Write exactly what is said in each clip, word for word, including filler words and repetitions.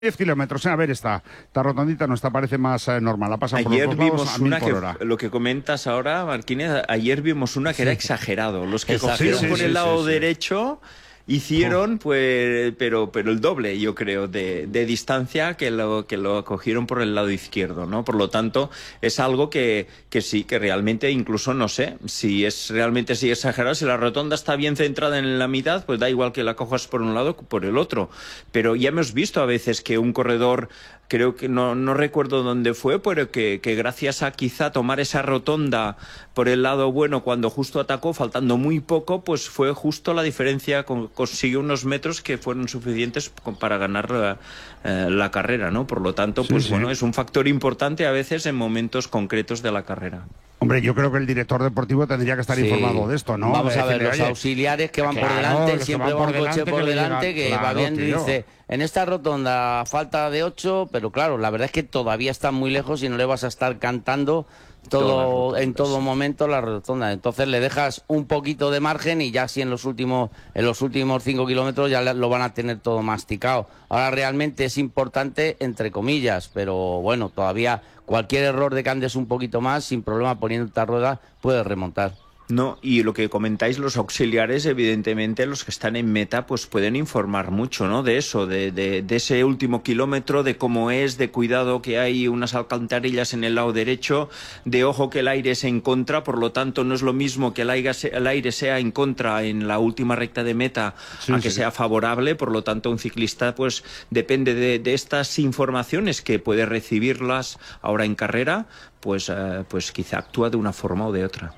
diez kilómetros, a ver, esta, esta rotondita nos parece más eh, normal, la pasa por Ayer los dos lados vimos a mil una por que, hora. lo que comentas ahora, Martínez, ayer vimos una que Sí. era exagerado. Los que Exacto. cogieron Sí, sí, por sí, el lado sí, sí. derecho hicieron, pues, pero, pero el doble, yo creo, de, de distancia que lo que lo cogieron por el lado izquierdo, ¿no? Por lo tanto, es algo que, que sí, que realmente, incluso no sé, si es realmente así exagerado, si la rotonda está bien centrada en la mitad, pues da igual que la cojas por un lado que por el otro. Pero ya hemos visto a veces que un corredor, creo que no, no recuerdo dónde fue, pero que, que gracias a quizá tomar esa rotonda por el lado bueno cuando justo atacó, faltando muy poco, pues fue justo la diferencia, con, consiguió unos metros que fueron suficientes para ganar la, eh, la carrera, ¿no? Por lo tanto, pues sí, sí. bueno, es un factor importante a veces en momentos concretos de la carrera. Hombre, yo creo que el director deportivo tendría que estar Sí. informado de esto, ¿no? Vamos De a ver, decirle, los oye, auxiliares que van por claro, delante, los que siempre van va por un coche delante por que le delante digan, que va claro, viendo y tío. dice, en esta rotonda falta de ocho, pero claro, la verdad es que todavía está muy lejos y no le vas a estar cantando todo en todo momento la rotonda. Entonces le dejas un poquito de margen y ya si en los últimos en los últimos cinco kilómetros ya lo van a tener todo masticado. Ahora realmente es importante, entre comillas, pero bueno, todavía cualquier error de que andes un poquito más, sin problema poniendo esta rueda, puedes remontar. No, y lo que comentáis, los auxiliares, evidentemente, los que están en meta, pues pueden informar mucho, ¿no? De eso, de, de, de ese último kilómetro, de cómo es, de cuidado que hay unas alcantarillas en el lado derecho, de ojo que el aire es en contra, por lo tanto no es lo mismo que el aire, el aire sea en contra en la última recta de meta Sí, a que sí. sea favorable, por lo tanto un ciclista pues depende de, de estas informaciones que puede recibirlas ahora en carrera, pues, eh, pues quizá actúa de una forma o de otra.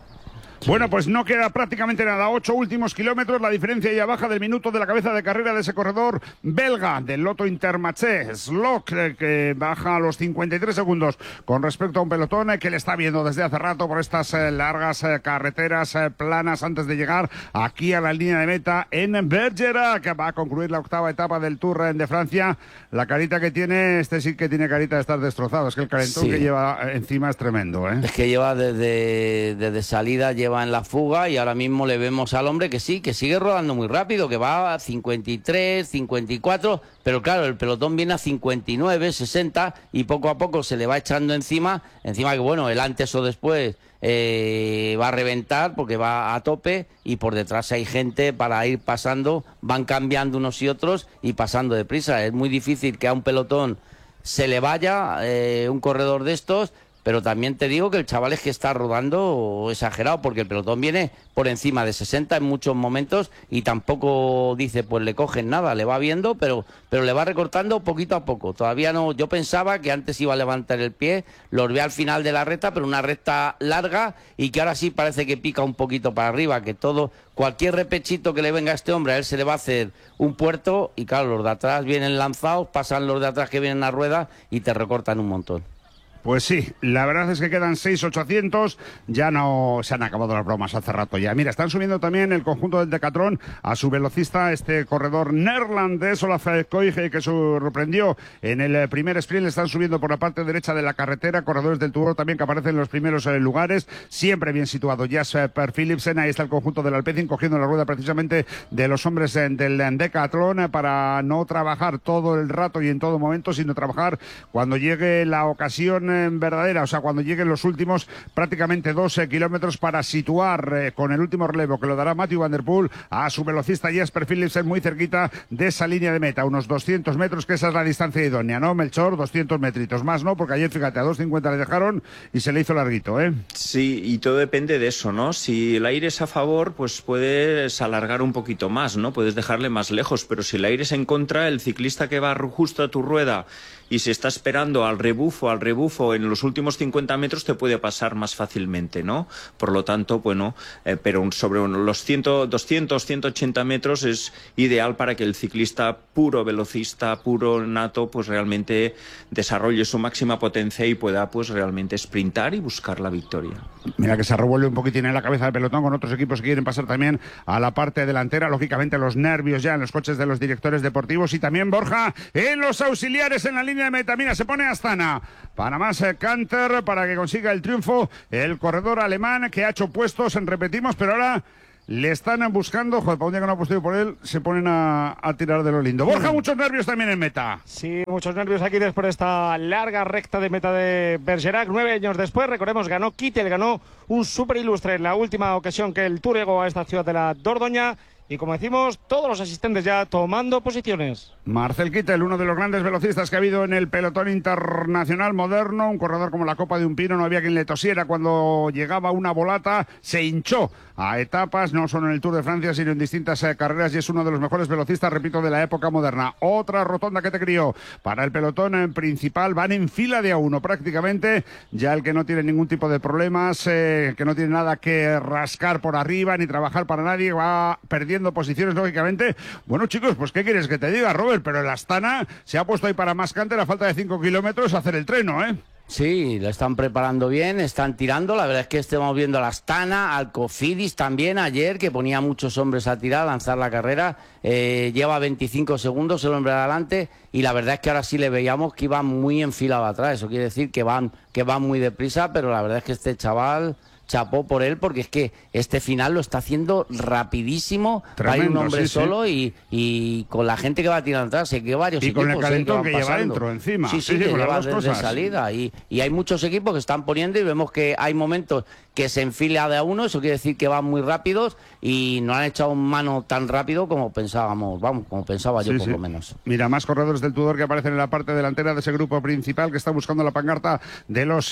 Bueno, pues no queda prácticamente nada. Ocho últimos kilómetros, la diferencia ya baja del minuto de la cabeza de carrera de ese corredor belga del Lotto Intermarché, Slock, eh, que baja a los cincuenta y tres segundos con respecto a un pelotón eh, que le está viendo desde hace rato por estas eh, largas eh, carreteras eh, planas antes de llegar aquí a la línea de meta en Bergerac, que va a concluir la octava etapa del Tour de Francia. La carita que tiene, este sí que tiene carita de estar destrozado. Es que el calentón Sí. que lleva encima es tremendo, ¿eh? Es que lleva desde, desde salida, lleva en la fuga y ahora mismo le vemos al hombre que sí, que sigue rodando muy rápido, que va a cincuenta y tres, cincuenta y cuatro, pero claro, el pelotón viene a cincuenta y nueve, sesenta y poco a poco se le va echando encima, encima que bueno, el antes o después eh, va a reventar porque va a tope y por detrás hay gente para ir pasando, van cambiando unos y otros y pasando deprisa. Es muy difícil que a un pelotón se le vaya eh, un corredor de estos. Pero también te digo que el chaval es que está rodando exagerado, porque el pelotón viene por encima de sesenta en muchos momentos y tampoco dice, pues le cogen nada, le va viendo, pero, pero le va recortando poquito a poco. Todavía no, yo pensaba que antes iba a levantar el pie, los ve al final de la recta, pero una recta larga y que ahora sí parece que pica un poquito para arriba, que todo, cualquier repechito que le venga a este hombre, a él se le va a hacer un puerto y claro, los de atrás vienen lanzados, pasan los de atrás que vienen a rueda y te recortan un montón. Pues sí, la verdad es que quedan seis mil ochocientos, ya no se han acabado las bromas hace rato ya. Mira, están subiendo también el conjunto del Decathlon a su velocista, este corredor neerlandés, Olaf Koij, que sorprendió en el primer sprint. Le están subiendo por la parte derecha de la carretera, corredores del Tour también que aparecen en los primeros eh, lugares, siempre bien situado Jasper Philipsen. Ahí está el conjunto del Alpecin cogiendo la rueda precisamente de los hombres eh, del Decathlon eh, para no trabajar todo el rato y en todo momento, sino trabajar cuando llegue la ocasión verdadera, o sea, cuando lleguen los últimos prácticamente doce kilómetros para situar eh, con el último relevo que lo dará Mathieu Van Der Poel a su velocista Jasper Philipsen muy cerquita de esa línea de meta, unos doscientos metros, que esa es la distancia idónea, ¿no, Melchor? doscientos metritos más, ¿no? Porque ayer, fíjate, a dos cincuenta le dejaron y se le hizo larguito, ¿eh? Sí, y todo depende de eso, ¿no? Si el aire es a favor, pues puedes alargar un poquito más, ¿no? Puedes dejarle más lejos, pero si el aire es en contra, el ciclista que va justo a tu rueda y se está esperando al rebufo, al rebufo en los últimos cincuenta metros, te puede pasar más fácilmente, ¿no? Por lo tanto, bueno, eh, pero sobre los cien, doscientos, ciento ochenta metros es ideal para que el ciclista puro velocista, puro nato, pues realmente desarrolle su máxima potencia y pueda pues realmente sprintar y buscar la victoria. Mira que se revuelve un poquitín en la cabeza del pelotón con otros equipos que quieren pasar también a la parte delantera, lógicamente los nervios ya en los coches de los directores deportivos y también, Borja, en los auxiliares en la línea de meta. Mira, se pone Astana para más eh, Canter, para que consiga el triunfo el corredor alemán que ha hecho puestos en repetimos, pero ahora le están buscando, joder, para un día que no ha apostado por él, se ponen a, a tirar de lo lindo. Borja, muchos nervios también en meta. Sí, muchos nervios aquí después de esta larga recta de meta de Bergerac. Nueve años después, recordemos, ganó Kittel, ganó un súper ilustre en la última ocasión que el Tour llegó a esta ciudad de la Dordoña. Y como decimos, todos los asistentes ya tomando posiciones. Marcel Kittel, uno de los grandes velocistas que ha habido en el pelotón internacional moderno, un corredor como la copa de un pino, no había quien le tosiera cuando llegaba una volata, se hinchó a etapas, no solo en el Tour de Francia, sino en distintas eh, carreras, y es uno de los mejores velocistas, repito, de la época moderna. Otra rotonda que te crió para el pelotón eh, principal, van en fila de a uno prácticamente, ya el que no tiene ningún tipo de problemas, eh, que no tiene nada que rascar por arriba, ni trabajar para nadie, va perdiendo posiciones, lógicamente. Bueno, chicos, pues ¿qué quieres que te diga, Robert? Pero el Astana se ha puesto ahí para más cante, a falta de cinco kilómetros, a hacer el treno, ¿eh? Sí, lo están preparando bien, están tirando. La verdad es que estamos viendo a la Astana, al Cofidis también ayer, que ponía muchos hombres a tirar, a lanzar la carrera. Eh, lleva veinticinco segundos el hombre de adelante, y la verdad es que ahora sí le veíamos que iban muy enfilado atrás. Eso quiere decir que van, que van muy deprisa, pero la verdad es que este chaval... chapó por él, porque es que este final lo está haciendo rapidísimo. Tremendo, hay un hombre sí, solo sí. Y, y con la gente que va tirando atrás, sé que varios y equipos con el calentón que, que lleva pasando. dentro encima. Sí, sí, sí, que sí, con lleva las dos desde cosas. salida. Y, y hay muchos equipos que están poniendo, y vemos que hay momentos que se enfila de a uno, eso quiere decir que van muy rápidos y no han echado mano tan rápido como pensábamos, vamos, como pensaba yo sí, por sí. lo menos. Mira, más corredores del Tudor que aparecen en la parte delantera de ese grupo principal que está buscando la pancarta de los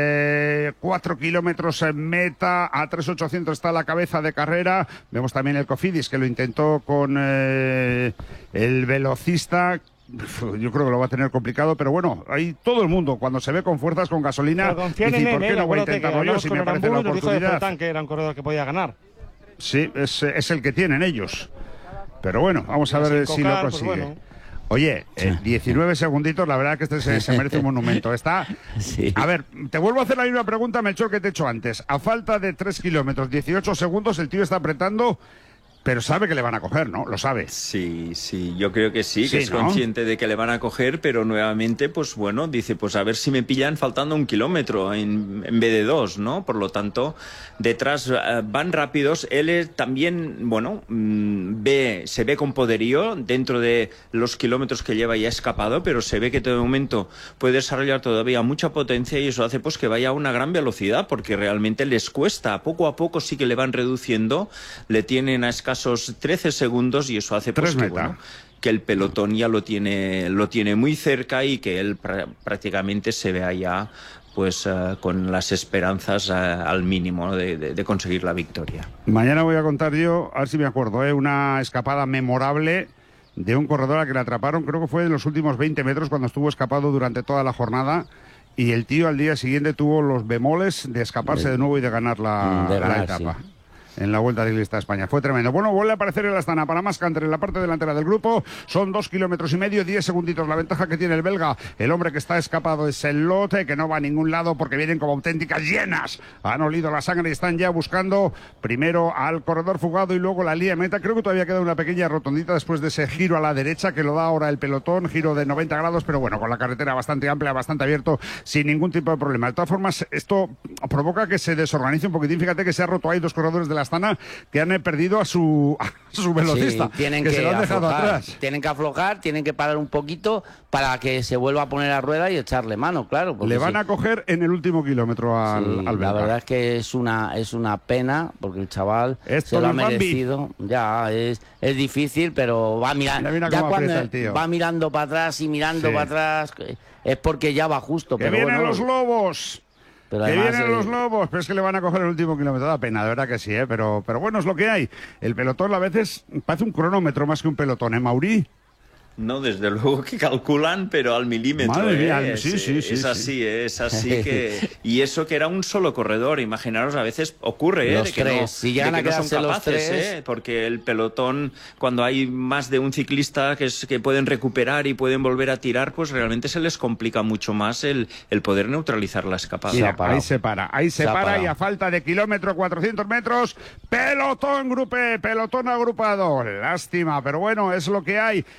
eh, cuatro kilómetros en meta. A tres mil ochocientos está la cabeza de carrera. Vemos también el Cofidis, que lo intentó con eh, el velocista. Yo creo que lo va a tener complicado, pero bueno, ahí todo el mundo, cuando se ve con fuerzas, con gasolina, dice, ¿por qué no voy a intentarlo yo si me parece la oportunidad? Que era un corredor que podía ganar. Sí, es, es el que tienen ellos. Pero bueno, vamos a ver si lo consigue. Pues bueno. Oye, eh, diecinueve segunditos, la verdad que este se, se merece un monumento. Está. Sí. A ver, te vuelvo a hacer la misma pregunta, Melchor, que te he hecho antes. A falta de tres kilómetros, dieciocho segundos, el tío está apretando. Pero sabe que le van a coger, ¿no? Lo sabe. Sí, sí, yo creo que sí, que sí, es ¿no? consciente de que le van a coger, pero nuevamente, pues bueno, dice, pues a ver si me pillan faltando un kilómetro en, en vez de dos, ¿no? Por lo tanto, detrás uh, van rápidos. Él es, también, bueno, mmm, ve, se ve con poderío dentro de los kilómetros que lleva ya escapado, pero se ve que de momento puede desarrollar todavía mucha potencia, y eso hace pues que vaya a una gran velocidad, porque realmente les cuesta. Poco a poco sí que le van reduciendo, le tienen a escasos trece segundos, y eso hace pues que, bueno, que el pelotón ya lo tiene, lo tiene muy cerca, y que él pr prácticamente se vea ya pues uh, con las esperanzas uh, al mínimo, ¿no? de, de, de conseguir la victoria. Mañana voy a contar yo, a ver si me acuerdo, ¿eh? una escapada memorable de un corredor al que le atraparon, creo que fue en los últimos veinte metros, cuando estuvo escapado durante toda la jornada. Y el tío al día siguiente tuvo los bemoles de escaparse de, de nuevo y de ganar la, de ganar, la etapa. Sí. En la Vuelta Ciclista a España. Fue tremendo. Bueno, vuelve a aparecer el Astana para más canter en la parte delantera del grupo. Son dos kilómetros y medio, diez segunditos. La ventaja que tiene el belga. El hombre que está escapado es el Lote, que no va a ningún lado porque vienen como auténticas hienas. Han olido la sangre y están ya buscando primero al corredor fugado y luego la línea meta. Creo que todavía queda una pequeña rotondita después de ese giro a la derecha que lo da ahora el pelotón. Giro de noventa grados, pero bueno, con la carretera bastante amplia, bastante abierto, sin ningún tipo de problema. De todas formas, esto provoca que se desorganice un poquitín. Fíjate que se ha roto ahí dos corredores de la Astana que han perdido a su, a su velocista, sí, tienen que, que se lo han dejado aflojar, atrás. Tienen que aflojar, tienen que parar un poquito para que se vuelva a poner a rueda y echarle mano, claro. Le van sí. a coger en el último kilómetro al, sí, al la verdad es que es una, es una pena, porque el chaval Esto se lo ha Bambi. merecido. Ya, es, es difícil, pero va mirando. Mira, mira ya cuando el tío. va mirando para atrás y mirando sí. para atrás, es porque ya va justo. ¡Que pero vienen bueno, los lobos! Pero que además, vienen eh... los lobos, pero es que le van a coger el último kilómetro. Da pena, de verdad que sí, ¿eh? pero, pero bueno, es lo que hay. El pelotón a veces parece un cronómetro más que un pelotón, ¿eh, Mauri? No, desde luego que calculan, pero al milímetro. Madre mía, ¿eh? sí, sí, sí. Es sí. así, es así que... Y eso que era un solo corredor, imaginaros, a veces ocurre, ¿eh? Los de que tres, no, si llegan de que a no son quedarse capaces, los tres... ¿eh? Porque el pelotón, cuando hay más de un ciclista que, es, que pueden recuperar y pueden volver a tirar, pues realmente se les complica mucho más el, el poder neutralizar la escapada. Mira, ahí se para, ahí se, se para y a falta de kilómetro, cuatrocientos metros, pelotón grupé, pelotón agrupado. Lástima, pero bueno, es lo que hay. El pelotón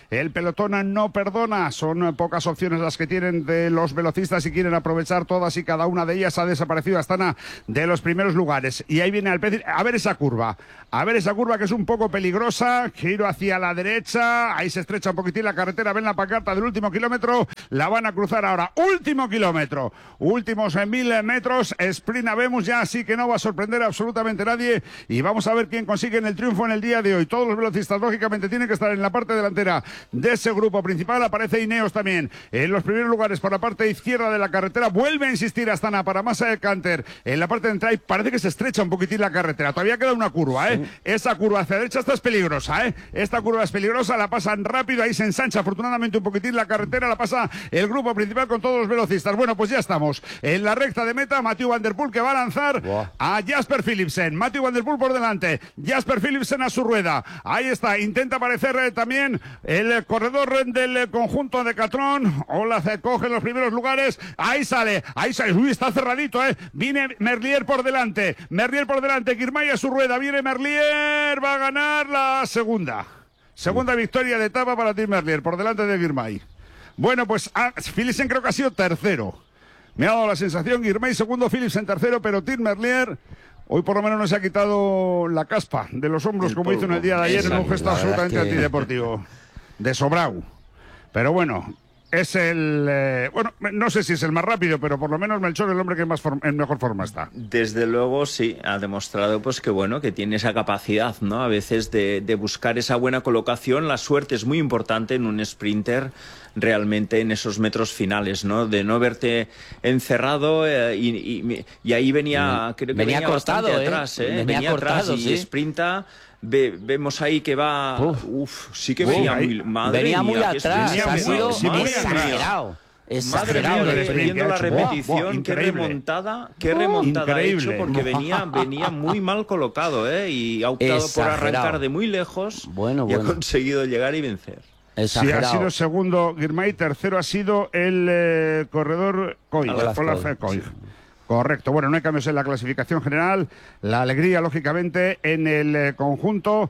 pelotón no perdona. Son pocas opciones las que tienen de los velocistas y quieren aprovechar todas y cada una de ellas. Ha desaparecido Astana de los primeros lugares. Y ahí viene Alpecin. A ver esa curva. A ver esa curva que es un poco peligrosa. Giro hacia la derecha. Ahí se estrecha un poquitín la carretera. Ven la pancarta del último kilómetro. La van a cruzar ahora. Último kilómetro. Últimos en mil metros. Sprint vemos ya, así que no va a sorprender a absolutamente nadie. Y vamos a ver quién consigue el triunfo en el día de hoy. Todos los velocistas, lógicamente, tienen que estar en la parte delantera de ese grupo principal. Aparece Ineos también en los primeros lugares por la parte izquierda de la carretera. Vuelve a insistir Astana para Massa de Canter en la parte de entrada y parece que se estrecha un poquitín la carretera. Todavía queda una curva, ¿eh? Sí. Esa curva hacia la derecha esta es peligrosa, ¿eh? Esta curva es peligrosa, la pasan rápido, ahí se ensancha afortunadamente un poquitín la carretera, la pasa el grupo principal con todos los velocistas. Bueno, pues ya estamos en la recta de meta. Mathieu Van Der Poel que va a lanzar wow. a Jasper Philipsen. Mathieu Van Der Poel por delante. Jasper Philipsen a su rueda. Ahí está, intenta aparecer eh, también el eh, corredor del eh, conjunto de Catrón. Olaf eh, coge los primeros lugares. Ahí sale, ahí sale. Uy, está cerradito, eh. Viene Merlier por delante. Merlier por delante. Girmay a su rueda. Viene Merlier. Va a ganar la segunda. Segunda victoria de etapa para Tim Merlier por delante de Girmay. Bueno, pues ah, Philipsen creo que ha sido tercero. Me ha dado la sensación, Girmay segundo, Philipsen tercero, pero Tim Merlier hoy por lo menos no se ha quitado la caspa de los hombros el como polvo. Hizo en el día de ayer. Exacto, en un gesto absolutamente que... antideportivo. De sobrao. Pero bueno, es el... Eh, bueno, no sé si es el más rápido, pero por lo menos Melchor es el hombre que más form- en mejor forma está. Desde luego, sí. Ha demostrado pues que bueno, que tiene esa capacidad, ¿no? A veces de, de buscar esa buena colocación. La suerte es muy importante en un sprinter, realmente en esos metros finales, ¿no? De no verte encerrado eh, y, y, y ahí venía, mm. creo que venía, venía cortado, bastante ¿eh? atrás, ¿eh? Venía, venía cortado, atrás y sí. sprinta. Ve, vemos ahí que va... Uf, uf sí que venía uf, muy... Madre venía muy mía, atrás, venía ha sido sí, muy exagerado. Exagerado. Madre mía, viendo la repetición, buah, qué remontada, qué remontada ha hecho, porque venía, venía muy mal colocado, ¿eh? Y ha optado exagerado. por arrancar de muy lejos bueno, y bueno. ha conseguido llegar y vencer. Sí, ha sido segundo Girmay, tercero ha sido el eh, corredor Koig, Olaf Koig. Correcto. Bueno, no hay cambios en la clasificación general. La alegría, lógicamente, en el eh, conjunto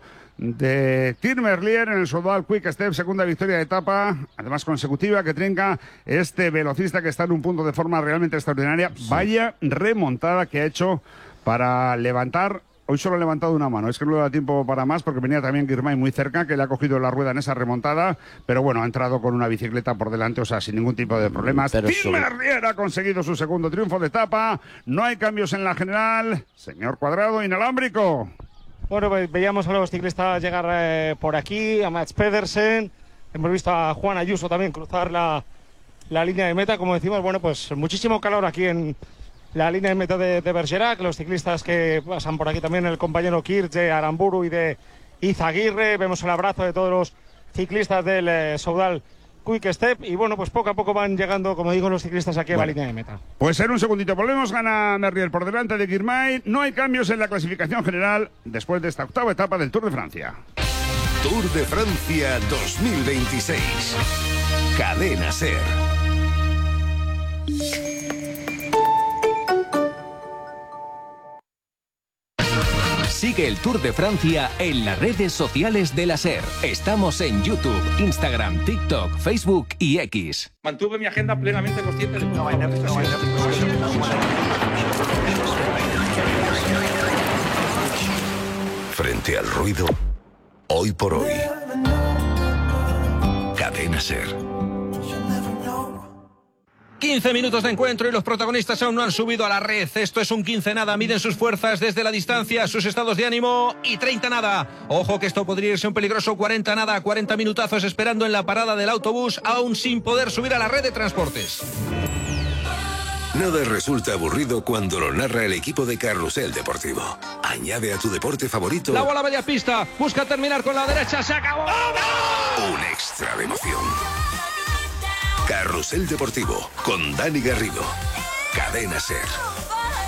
de Tim Merlier en el Soudal Quick Step, segunda victoria de etapa, además consecutiva, que trinca este velocista que está en un punto de forma realmente extraordinaria. Sí. Vaya remontada que ha hecho para levantar. Hoy solo ha levantado una mano, es que no le da tiempo para más porque venía también Girmay muy cerca, que le ha cogido la rueda en esa remontada, pero bueno, ha entrado con una bicicleta por delante, o sea, sin ningún tipo de problemas. Tim sobre... Merlier ha conseguido su segundo triunfo de etapa, no hay cambios en la general. Señor Cuadrado, inalámbrico. Bueno, pues veíamos a los ciclistas llegar eh, por aquí, a Mats Pedersen, hemos visto a Juan Ayuso también cruzar la, la línea de meta, como decimos, bueno, pues muchísimo calor aquí en la línea de meta de, de Bergerac, los ciclistas que pasan por aquí también, el compañero Kirch de Aramburu y de Izaguirre, vemos el abrazo de todos los ciclistas del eh, Soudal Quick Step y bueno, pues poco a poco van llegando, como digo, los ciclistas aquí bueno, a la línea de meta. Pues en un segundito volvemos, gana Merlier por delante de Girmay, no hay cambios en la clasificación general después de esta octava etapa del Tour de Francia. Tour de Francia dos mil veintiséis. Cadena SER. Sigue el Tour de Francia en las redes sociales de la SER. Estamos en YouTube, Instagram, TikTok, Facebook y X. Mantuve mi agenda plenamente consciente de... No, Frente al ruido, hoy por hoy. Cadena SER. quince minutos de encuentro y los protagonistas aún no han subido a la red. Esto es un quince nada. Miden sus fuerzas desde la distancia, sus estados de ánimo y treinta nada. Ojo que esto podría irse un peligroso cuarenta nada. cuarenta minutazos esperando en la parada del autobús, aún sin poder subir a la red de transportes. Nada resulta aburrido cuando lo narra el equipo de Carrusel Deportivo. Añade a tu deporte favorito... La bola media pista. Busca terminar con la derecha. ¡Se acabó! Un extra de emoción. Carrusel Deportivo, con Dani Garrido. Cadena SER.